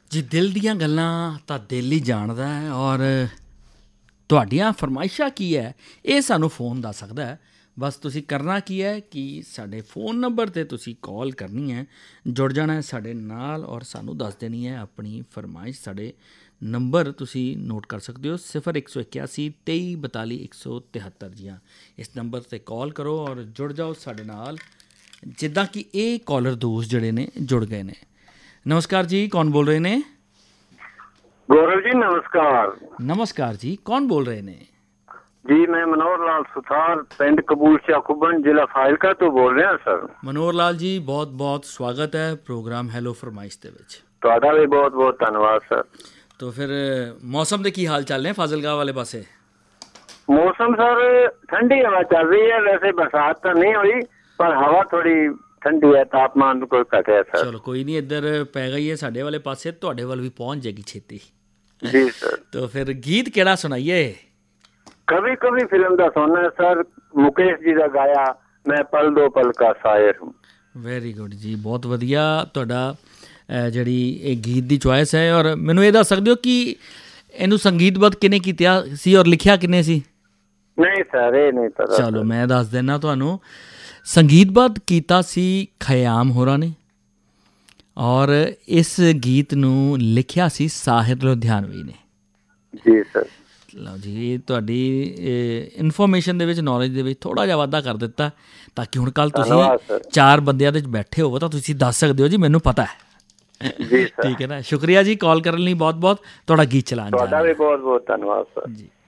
ਜੀ ਦਿਲ ਦੀਆਂ ਗੱਲਾਂ ਤਾਂ ਦਿਲ ਹੀ ਜਾਣਦਾ ਹੈ ਔਰ ਤੁਹਾਡੀਆਂ ਫਰਮਾਇਸ਼ਾਂ ਕੀ ਹੈ ਇਹ ਸਾਨੂੰ ਫੋਨ ਦੱਸ ਸਕਦਾ ਹੈ। ਬਸ ਤੁਸੀਂ ਕਰਨਾ ਕੀ ਹੈ ਕਿ ਸਾਡੇ ਫੋਨ ਨੰਬਰ 'ਤੇ ਤੁਸੀਂ ਕਾਲ ਕਰਨੀ ਹੈ, ਜੁੜ ਜਾਣਾ ਹੈ ਸਾਡੇ ਨਾਲ ਔਰ ਸਾਨੂੰ ਦੱਸ ਦੇਣੀ ਹੈ ਆਪਣੀ ਫਰਮਾਇਸ਼। ਸਾਡੇ ਨੰਬਰ ਤੁਸੀਂ ਨੋਟ ਕਰ ਸਕਦੇ ਹੋ 0181 23 42 173 ਜੀ। ਹਾਂ, ਇਸ ਨੰਬਰ 'ਤੇ ਕਾਲ ਕਰੋ ਔਰ ਜੁੜ ਜਾਓ ਸਾਡੇ ਨਾਲ, ਜਿੱਦਾਂ ਕਿ ਇਹ ਕਾਲਰ ਦੋਸਤ ਜਿਹੜੇ ਨੇ ਜੁੜ ਗਏ ਨੇ। ਨਮਸਕਾਰ ਜੀ, ਕੌਣ ਬੋਲ ਰਹੇ ਨੇ? गौरव जी नमस्कार। ਨਮਸਕਾਰ ਜੀ, ਕੌਣ ਬੋਲ ਰਹੇ ਨੇ? जी मैं मनोहर लाल सुथार पिंड कबूल खुबन जिला फाजिलका तो बोल रहा सर। ਮਨੋਹਰ ਲਾਲ ਜੀ, ਬਹੁਤ ਬਹੁਤ ਸਵਾਗਤ ਹੈ ਪ੍ਰੋਗਰਾਮ ਹੈਲੋ ਫਰਮਾਇਸ਼ ਦੇ ਵਿੱਚ। ਤੁਹਾਡਾ ਵੀ ਬਹੁਤ ਬਹੁਤ ਧੰਨਵਾਦ ਸਰ। तो फिर मौसम के की हाल चाल ने फाजिलका वाले पासे? मौसम सर ठंडी हवा चल रही है, वैसे बरसात तो नहीं हुई पर हवा थोड़ी ठंडी है, तापमान कोई घटे है सर। चलो कोई नहीं, इधर पै गई है साढ़े वाले पासे, ਤੁਹਾਡੇ ਵੱਲ भी पहुंच जाएगी छेती। जी सर। तो फिर गीत केड़ा सुनाइए? कभी कभी फिल्म का सुनना है सर, मुकेश जी का गाया मैं पल दो पल का शायर हूँ। ਵੈਰੀ ਗੁੱਡ ਜੀ, ਬਹੁਤ ਵਧੀਆ ਤੁਹਾਡਾ ਜਿਹੜੀ ਇਹ ਗੀਤ ਦੀ ਚੁਆਇਸ ਹੈ। ਔਰ ਮੈਨੂੰ ਇਹ ਦੱਸ ਸਕਦੇ ਹੋ ਕਿ ਇਹਨੂੰ ਸੰਗੀਤਬੱਧ ਕਿਹਨੇ ਕੀਤਾ ਸੀ ਔਰ ਲਿਖਿਆ ਕਿਹਨੇ ਸੀ? नहीं सर ये नहीं पता। ਚਲੋ ਮੈਂ ਦੱਸ ਦਿੰਦਾ ਤੁਹਾਨੂੰ, ਸੰਗੀਤਬੱਧ ਕੀਤਾ ਸੀ ਖਯਾਮ ਹੋਰਾਂ ਨੇ ਔਰ ਇਸ ਗੀਤ ਨੂੰ ਲਿਖਿਆ ਸੀ ਸਾਹਿਰ ਲੁਧਿਆਣਵੀ ਨੇ। जी सर। ਲਓ ਜੀ, ਤੁਹਾਡੀ ਇਨਫੋਰਮੇਸ਼ਨ ਦੇ ਵਿੱਚ, ਨੌਲੇਜ ਦੇ ਵਿੱਚ ਥੋੜ੍ਹਾ ਜਿਹਾ ਵਾਧਾ ਕਰ ਦਿੱਤਾ ਤਾਂ ਕਿ ਹੁਣ ਕੱਲ੍ਹ ਤੁਸੀਂ 4 ਬੰਦਿਆਂ ਦੇ ਵਿੱਚ ਬੈਠੇ ਹੋਵੋ ਤਾਂ ਤੁਸੀਂ ਦੱਸ ਸਕਦੇ ਹੋ ਜੀ ਮੈਨੂੰ ਪਤਾ ਹੈ। जी सर। ਠੀਕ ਹੈ ਨਾ, ਸ਼ੁਕਰੀਆ ਜੀ ਕਾਲ ਕਰਨ ਲਈ, ਬਹੁਤ ਬਹੁਤ ਤੁਹਾਡਾ ਗੀਤ ਚਲਾਉਣ ਤੁਹਾਡਾ ਵੀ ਬਹੁਤ ਬਹੁਤ ਧੰਨਵਾਦ ਸਰ ਜੀ।